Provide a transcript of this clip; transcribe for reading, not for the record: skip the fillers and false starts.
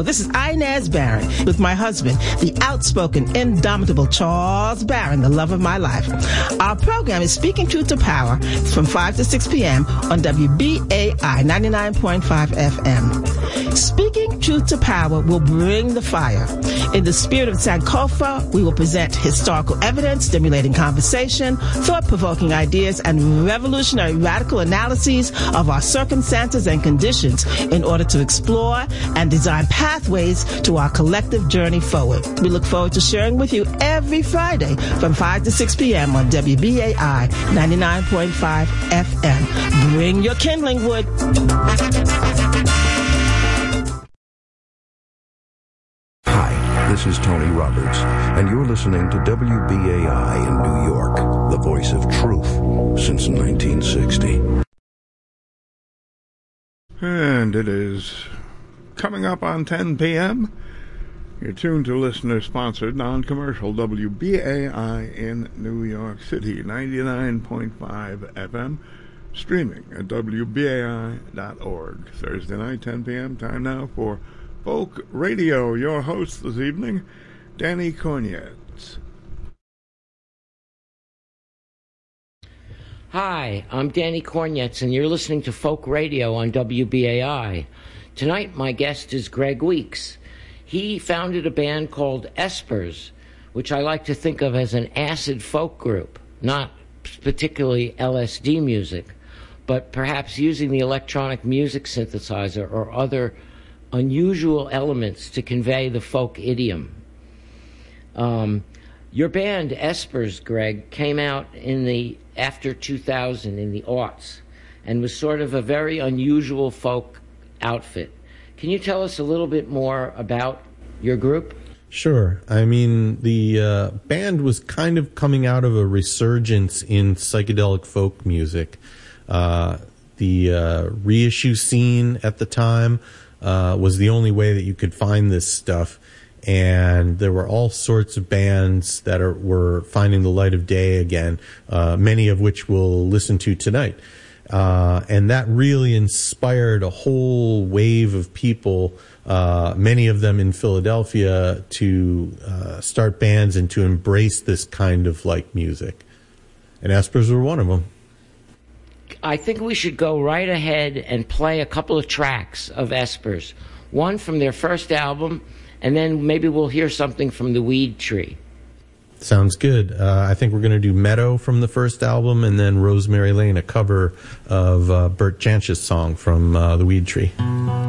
Hello, this is Inez Barron with my husband, the outspoken, indomitable Charles Barron, the love of my life. Our program is Speaking Truth to Power from 5 to 6 p.m. on WBAI 99.5 FM. Speaking Truth to Power will bring the fire. In the spirit of Sankofa, we will present historical evidence, stimulating conversation, thought-provoking ideas, and revolutionary radical analyses of our circumstances and conditions in order to explore and design pathways to our collective journey forward. We look forward to sharing with you every Friday from 5 to 6 p.m. on WBAI 99.5 FM. Bring your kindling wood. Hi, this is Tony Roberts, and you're listening to WBAI in New York, the voice of truth since 1960. And it is coming up on 10 p.m. You're tuned to listener-sponsored, non-commercial WBAI in New York City, 99.5 FM, streaming at WBAI.org. Thursday night, 10 p.m., time now for Folk Radio. Your host this evening, Danny Kornetz. Hi, I'm Danny Kornetz, and you're listening to Folk Radio on WBAI. Tonight, my guest is Greg Weeks. He founded a band called Espers, which I like to think of as an acid folk group, not particularly LSD music, but perhaps using the electronic music synthesizer or other unusual elements to convey the folk idiom. Your band, Espers, Greg, came out in the after 2000 in the aughts and was sort of a very unusual folk outfit. Can you tell us a little bit more about your group? Sure. I mean, the band was kind of coming out of a resurgence in psychedelic folk music. The reissue scene at the time was the only way that you could find this stuff. And there were all sorts of bands that were finding the light of day again, many of which we'll listen to tonight. And that really inspired a whole wave of people, many of them in Philadelphia, to start bands and to embrace this kind of like music. And Espers were one of them. I think we should go right ahead and play a couple of tracks of Espers. One from their first album, and then maybe we'll hear something from the Weed Tree. Sounds good. I think we're going to do Meadow from the first album, and then Rosemary Lane, a cover of Bert Jansch's song from the Weed Tree.